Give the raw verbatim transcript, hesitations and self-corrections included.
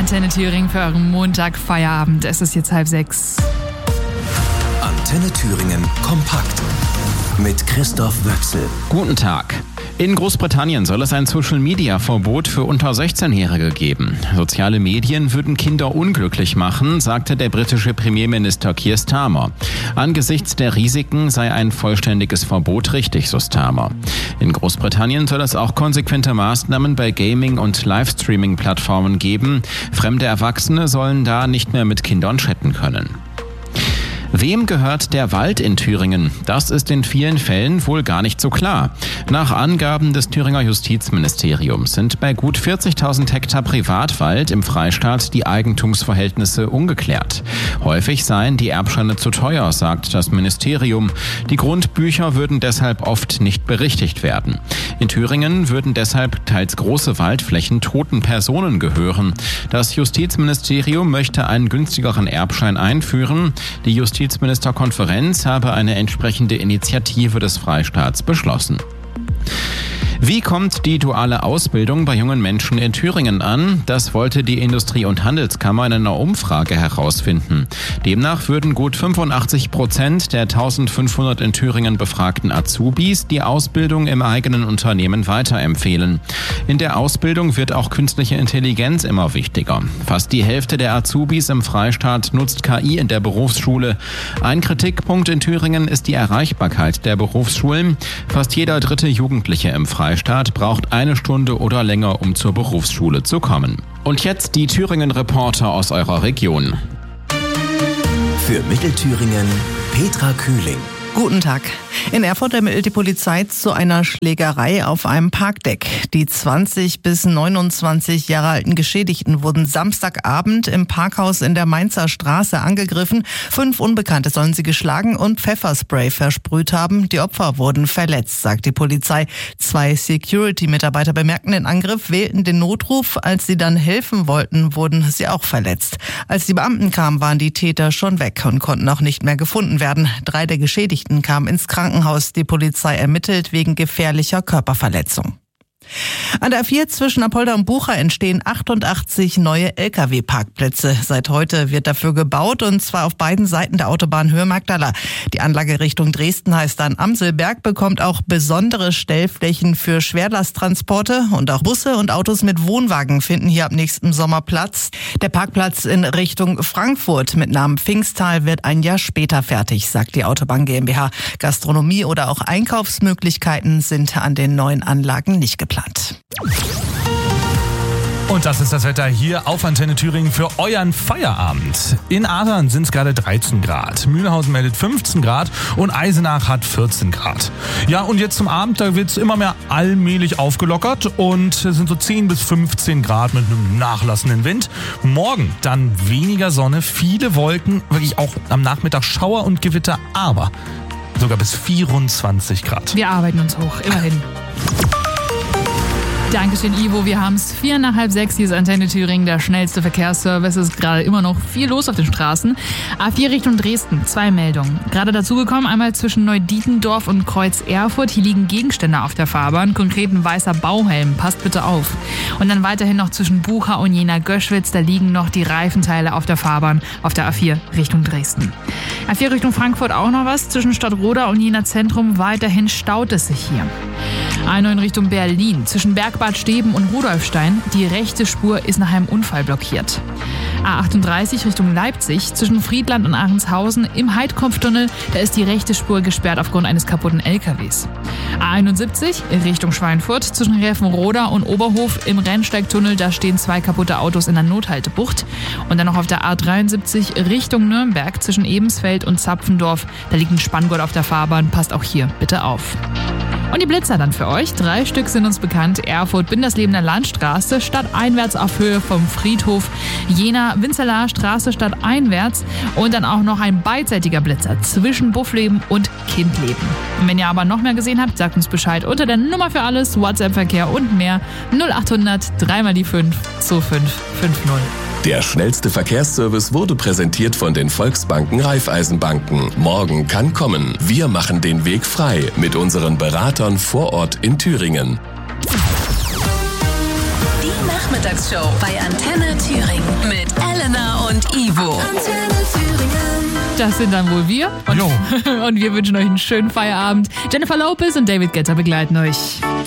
Antenne Thüringen für euren Montag Feierabend. Es ist jetzt halb sechs. Antenne Thüringen kompakt mit Christoph Wöchsel. Guten Tag. In Großbritannien soll es ein Social-Media-Verbot für unter sechzehn-Jährige geben. Soziale Medien würden Kinder unglücklich machen, sagte der britische Premierminister Keir Starmer. Angesichts der Risiken sei ein vollständiges Verbot richtig, so Starmer. In Großbritannien soll es auch konsequente Maßnahmen bei Gaming- und Livestreaming-Plattformen geben. Fremde Erwachsene sollen da nicht mehr mit Kindern chatten können. Wem gehört der Wald in Thüringen? Das ist in vielen Fällen wohl gar nicht so klar. Nach Angaben des Thüringer Justizministeriums sind bei gut vierzigtausend Hektar Privatwald im Freistaat die Eigentumsverhältnisse ungeklärt. Häufig seien die Erbscheine zu teuer, sagt das Ministerium. Die Grundbücher würden deshalb oft nicht berichtigt werden. In Thüringen würden deshalb teils große Waldflächen toten Personen gehören. Das Justizministerium möchte einen günstigeren Erbschein einführen. Die Justiz Die Justizministerkonferenz habe eine entsprechende Initiative des Freistaats beschlossen. Wie kommt die duale Ausbildung bei jungen Menschen in Thüringen an? Das wollte die Industrie- und Handelskammer in einer Umfrage herausfinden. Demnach würden gut fünfundachtzig Prozent der eintausendfünfhundert in Thüringen befragten Azubis die Ausbildung im eigenen Unternehmen weiterempfehlen. In der Ausbildung wird auch künstliche Intelligenz immer wichtiger. Fast die Hälfte der Azubis im Freistaat nutzt K I in der Berufsschule. Ein Kritikpunkt in Thüringen ist die Erreichbarkeit der Berufsschulen. Fast jeder dritte Jugendliche im Freistaat Freistaat braucht eine Stunde oder länger, um zur Berufsschule zu kommen. Und jetzt die Thüringen-Reporter aus eurer Region. Für Mittelthüringen Petra Kühling. Guten Tag. In Erfurt ermittelt die Polizei zu einer Schlägerei auf einem Parkdeck. Die zwanzig bis neunundzwanzig Jahre alten Geschädigten wurden Samstagabend im Parkhaus in der Mainzer Straße angegriffen. Fünf Unbekannte sollen sie geschlagen und Pfefferspray versprüht haben. Die Opfer wurden verletzt, sagt die Polizei. Zwei Security-Mitarbeiter bemerkten den Angriff, wählten den Notruf. Als sie dann helfen wollten, wurden sie auch verletzt. Als die Beamten kamen, waren die Täter schon weg und konnten auch nicht mehr gefunden werden. Drei der Geschädigten kamen ins Krankenhaus. Die Polizei ermittelt wegen gefährlicher Körperverletzung. An der A vier zwischen Apolda und Bucha entstehen achtundachtzig neue L K W-Parkplätze. Seit heute wird dafür gebaut, und zwar auf beiden Seiten der Autobahn Höhe Magdala. Die Anlage Richtung Dresden heißt dann Amselberg, bekommt auch besondere Stellflächen für Schwerlasttransporte, und auch Busse und Autos mit Wohnwagen finden hier ab nächstem Sommer Platz. Der Parkplatz in Richtung Frankfurt mit Namen Pfingstal wird ein Jahr später fertig, sagt die Autobahn GmbH. Gastronomie oder auch Einkaufsmöglichkeiten sind an den neuen Anlagen nicht geplant. Und das ist das Wetter hier auf Antenne Thüringen für euren Feierabend. In Adern sind es gerade dreizehn Grad, Mühlhausen meldet fünfzehn Grad und Eisenach hat vierzehn Grad. Ja, und jetzt zum Abend, da wird es immer mehr allmählich aufgelockert und es sind so zehn bis fünfzehn Grad mit einem nachlassenden Wind. Morgen dann weniger Sonne, viele Wolken, wirklich auch am Nachmittag Schauer und Gewitter, aber sogar bis vierundzwanzig Grad. Wir arbeiten uns hoch, immerhin. Dankeschön, Ivo. Wir haben es vier nach halb sechs. Hier ist Antenne Thüringen, der schnellste Verkehrsservice. Es ist gerade immer noch viel los auf den Straßen. A vier Richtung Dresden, zwei Meldungen. Gerade dazugekommen, einmal zwischen Neudietendorf und Kreuz Erfurt. Hier liegen Gegenstände auf der Fahrbahn, konkret ein weißer Bauhelm. Passt bitte auf. Und dann weiterhin noch zwischen Bucha und Jena-Göschwitz. Da liegen noch die Reifenteile auf der Fahrbahn auf der A vier Richtung Dresden. A vier Richtung Frankfurt auch noch was. Zwischen Stadtroda und Jena Zentrum weiterhin staut es sich hier. A neun Richtung Berlin. Zwischen Bergbad Steben und Rudolfstein. Die rechte Spur ist nach einem Unfall blockiert. A achtunddreißig Richtung Leipzig. Zwischen Friedland und Ahrendshausen im Heidkopftunnel. Da ist die rechte Spur gesperrt aufgrund eines kaputten L K Ws. A einundsiebzig Richtung Schweinfurt. Zwischen Räfenroda und Oberhof im Rennsteigtunnel. Da stehen zwei kaputte Autos in der Nothaltebucht. Und dann noch auf der A dreiundsiebzig Richtung Nürnberg. Zwischen Ebensfeld und Zapfendorf. Da liegt ein Spanngurt auf der Fahrbahn. Passt auch hier bitte auf. Und die Blitzer dann für euch. Drei Stück sind uns bekannt. Erfurt, Binderslebener Landstraße, stadteinwärts auf Höhe vom Friedhof. Jena, Winzerlaer Straße, stadteinwärts. Und dann auch noch ein beidseitiger Blitzer zwischen Buffleben und Kindleben. Und wenn ihr aber noch mehr gesehen habt, sagt uns Bescheid unter der Nummer für alles, WhatsApp-Verkehr und mehr. null achthundert drei mal die fünf zwei fünf fünf null. Der schnellste Verkehrsservice wurde präsentiert von den Volksbanken Raiffeisenbanken. Morgen kann kommen. Wir machen den Weg frei mit unseren Beratern vor Ort in Thüringen. Die Nachmittags Mittagsshow bei Antenne Thüringen mit Elena und Ivo. Antenne Thüringen. Das sind dann wohl wir. Und, Jo. und wir wünschen euch einen schönen Feierabend. Jennifer Lopez und David Guetta begleiten euch.